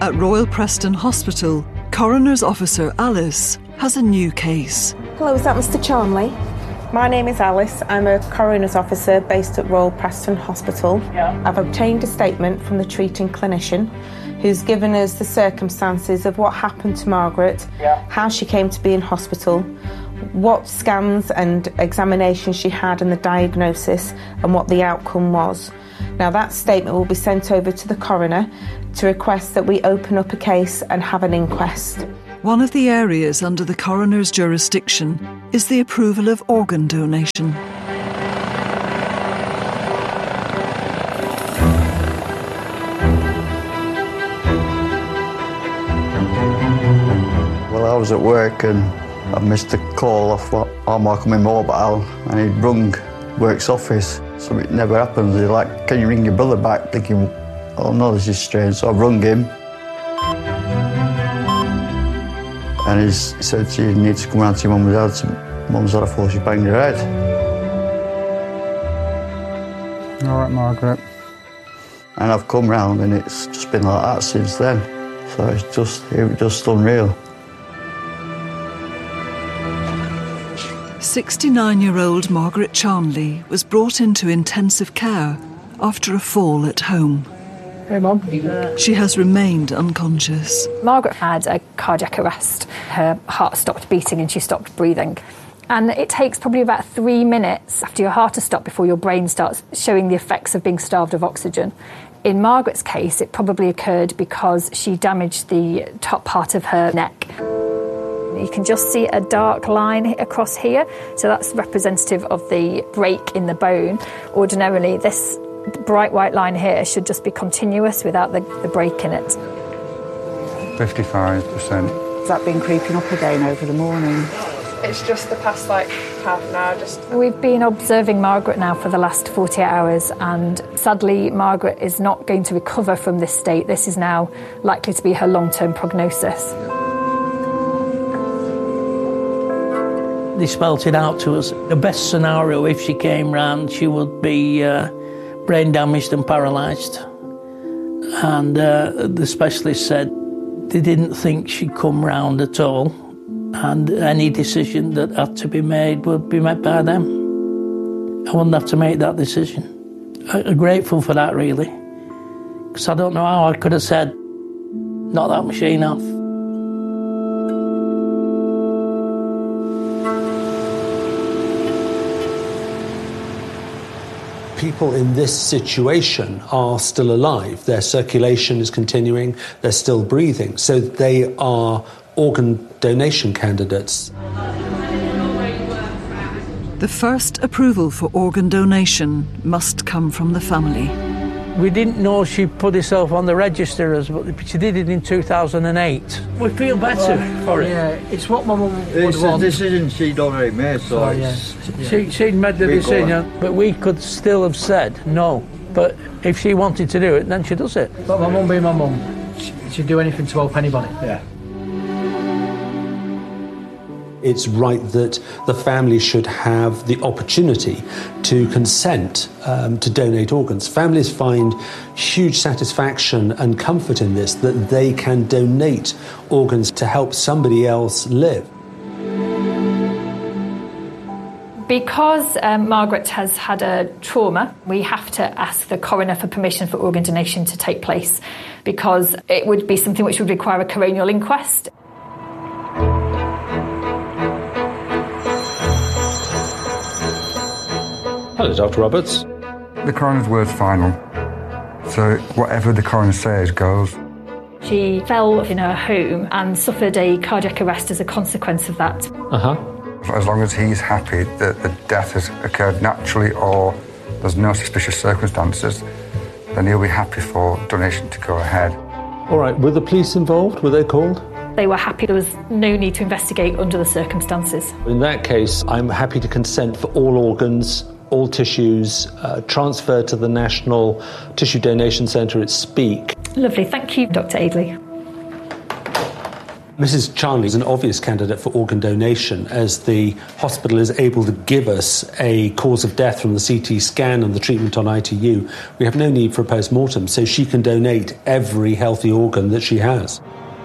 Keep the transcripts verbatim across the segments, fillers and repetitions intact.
At Royal Preston Hospital, Coroner's Officer Alice has a new case. Hello, is that Mister Charnley? My name is Alice. I'm a Coroner's Officer based at Royal Preston Hospital. Yeah. I've obtained a statement from the treating clinician who's given us the circumstances of what happened to Margaret, yeah. how she came to be in hospital, what scans and examinations she had and the diagnosis and what the outcome was. Now that statement will be sent over to the coroner to request that we open up a case and have an inquest. One of the areas under the coroner's jurisdiction is the approval of organ donation. Well, I was at work and I missed a call off on my mobile and he'd rung work's office. So it never happens. They're like, can you ring your brother back? Thinking, oh no, this is strange. So I rung him. And he said, you need to come round to your mum and dad. So mum's had a fall, she banged her head. All right, Margaret. And I've come round and it's just been like that since then. So it's just, it's just unreal. sixty-nine-year-old Margaret Charnley was brought into intensive care after a fall at home. Hey, Mum. She has remained unconscious. Margaret had a cardiac arrest. Her heart stopped beating and she stopped breathing. And it takes probably about three minutes after your heart has stopped before your brain starts showing the effects of being starved of oxygen. In Margaret's case, it probably occurred because she damaged the top part of her neck. You can just see a dark line across here, so that's representative of the break in the bone. Ordinarily, this bright white line here should just be continuous without the, the break in it. fifty-five percent. Has that been creeping up again over the morning? It's just the past, like, half an hour. Just. We've been observing Margaret now for the last forty-eight hours, and sadly, Margaret is not going to recover from this state. This is now likely to be her long-term prognosis. They spelt it out to us. The best scenario, if she came round, she would be uh, brain damaged and paralysed. And uh, the specialist said they didn't think she'd come round at all, and any decision that had to be made would be made by them. I wouldn't have to make that decision. I'm grateful for that, really, because I don't know how I could have said, knock that machine off. People in this situation are still alive. Their circulation is continuing, they're still breathing, so they are organ donation candidates. The first approval for organ donation must come from the family. We didn't know she put herself on the register, as but she did it in two thousand eight. We feel better well, for it. Yeah, it's what my mum would it's want. It's a decision she'd already made, so oh, it's... Yeah. She, she'd made the decision, but we could still have said no. But if she wanted to do it, then she does it. But my mum being my mum, she'd do anything to help anybody. Yeah. It's right that the family should have the opportunity to consent um, to donate organs. Families find huge satisfaction and comfort in this, that they can donate organs to help somebody else live. Because um, Margaret has had a trauma, we have to ask the coroner for permission for organ donation to take place, because it would be something which would require a coronial inquest. Hello, Doctor Roberts. The coroner's word's final, so whatever the coroner says goes. She fell in her home and suffered a cardiac arrest as a consequence of that. Uh-huh. As long as he's happy that the death has occurred naturally or there's no suspicious circumstances, then he'll be happy for donation to go ahead. All right, were the police involved? Were they called? They were happy there was no need to investigate under the circumstances. In that case, I'm happy to consent for all organs, all tissues, uh, transferred to the National Tissue Donation Centre at Speke. Lovely, thank you, Doctor Aidley. Missus Charnley is an obvious candidate for organ donation, as the hospital is able to give us a cause of death from the C T scan and the treatment on I T U. We have no need for a post-mortem, so she can donate every healthy organ that she has.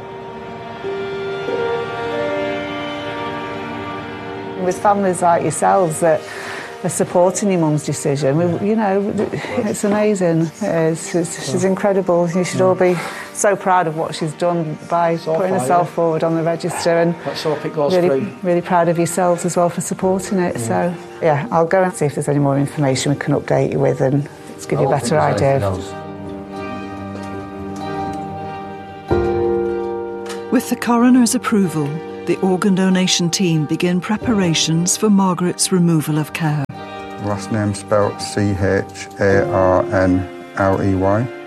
With families like yourselves that are supporting your mum's decision, we, you know, it's amazing. It is. It's, she's incredible. You should all be so proud of what she's done by so putting far, herself yeah. forward on the register, and let's hope it goes really, through. really proud of yourselves as well for supporting it. Yeah. So, yeah, I'll go and see if there's any more information we can update you with and let's give I you a better idea. With the coroner's approval, the organ donation team begin preparations for Margaret's removal of care. Last name spelled C H A R N L E Y.